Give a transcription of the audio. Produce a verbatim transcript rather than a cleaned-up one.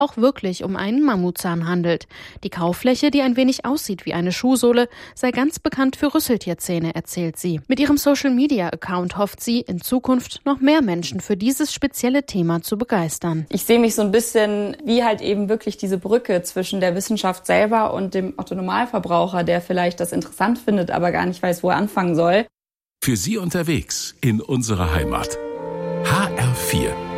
auch wirklich um einen Mammutzahn handelt. Die Kauffläche, die ein wenig aussieht wie eine Schuhsohle, sei ganz bekannt für Rüsseltierzähne, erzählt sie. Mit ihrem Social-Media-Account hofft sie, in Zukunft noch mehr Menschen für dieses spezielle Thema zu begeistern. Ich sehe mich so ein bisschen wie halt eben wirklich diese Brücke zwischen der Wissenschaft selber und dem Otto-Normalverbraucher, der vielleicht das interessant findet, aber gar nicht weiß, wo er anfangen soll. Für Sie unterwegs in unserer Heimat. H R vier